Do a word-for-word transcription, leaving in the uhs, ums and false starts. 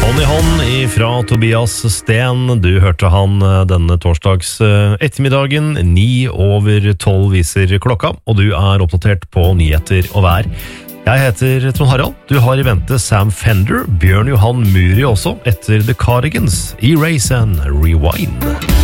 Hånd i hånd ifra Tobias Sten. Du hørte han denne torsdags ettermiddagen. Ni over tolv viser klokka, og du er oppdatert på nyheter og vær. Jeg heter Trond Harald. Du har i vente Sam Fender, Bjørn Johan Muri også, etter The Cardigans, Erase and Rewind.